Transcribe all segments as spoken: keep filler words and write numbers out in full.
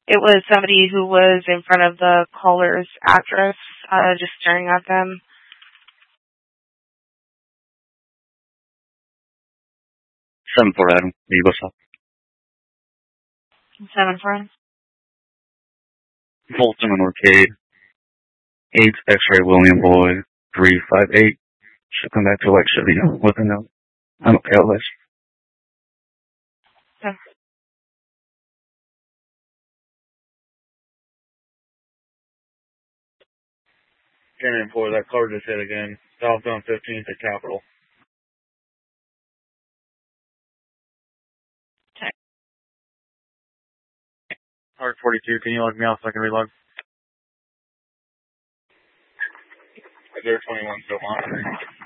It was somebody who was in front of the caller's address, uh, just staring at them. seven four Adam, you what's up? seven four. Fulton and Arcade. eight X-Ray William Boyd, three five eight. Should come back to White Chevy with a note. I'm okay, I'll let you. Yeah. ten and four, that car just hit again. Southbound fifteenth at Capitol. Okay. Hard forty-two, can you log me out so I can relog? zero twenty-one, still monitoring.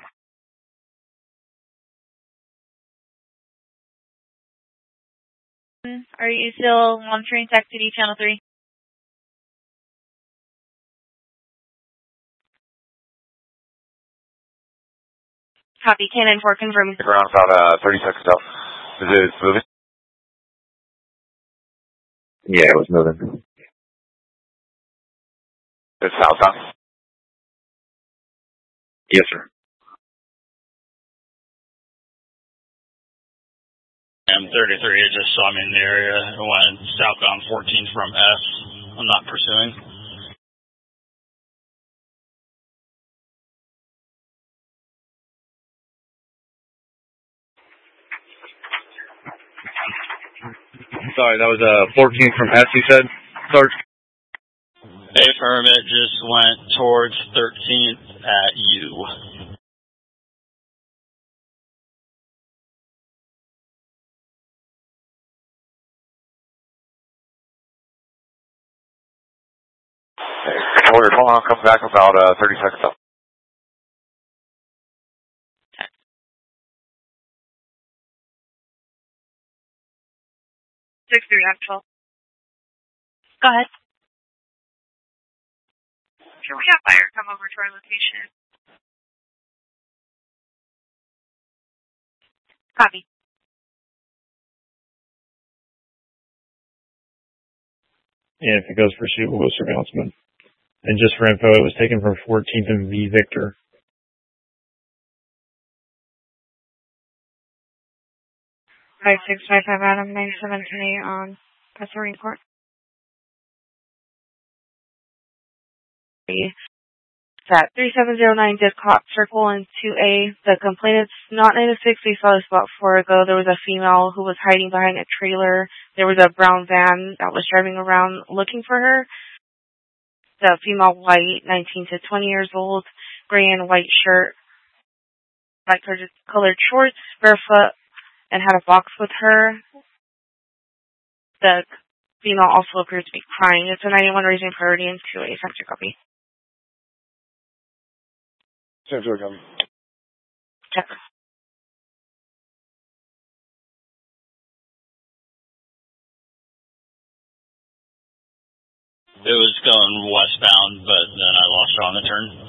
Are you still monitoring Tech City Channel three? Copy, Cannon four confirming. Around about uh, thirty seconds out. Is it moving? Yeah, it was moving. It's southbound? Yes, sir. M thirty-three, it just saw me in the area. It went southbound fourteen from S. I'm not pursuing. Sorry, that was uh, fourteen from S, you said? Sarge? Affirm, it just went towards thirteenth at U. Order, hold on, I'll come back about uh, thirty seconds out. six three actual. Go ahead. Can we have fire come over to our location? Copy. And if it goes pursuit, we'll go surveillance mode. And just for info, it was taken from fourteenth and V Victor. five six five five Adam, nine seven three on Pasadena Court. That three seven zero nine did clock circle in two A. The complainant's not ninety-six. We saw the spot before ago. There was a female who was hiding behind a trailer. There was a brown van that was driving around looking for her. The female white, nineteen to twenty years old, gray and white shirt, light colored shorts, barefoot, and had a box with her. The female also appears to be crying. It's a ninety-one raising priority in two A. Sector copy. Sector copy. Check. It was going westbound, but then I lost her on the turn.